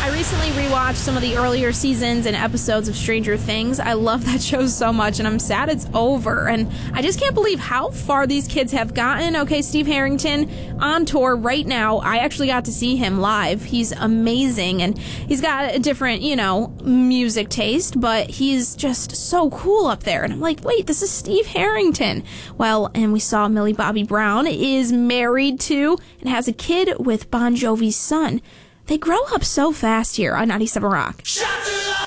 I recently rewatched some of the earlier seasons and episodes of Stranger Things. I love that show so much, and I'm sad it's over. And I just can't believe how far these kids have gotten. Okay, Steve Harrington on tour right now. I actually got to see him live. He's amazing, and he's got a different, music taste, but he's just so cool up there. And I'm like, wait, this is Steve Harrington. Well, and we saw Millie Bobby Brown is married to and has a kid with Bon Jovi's son. They grow up so fast here on 97 Rock.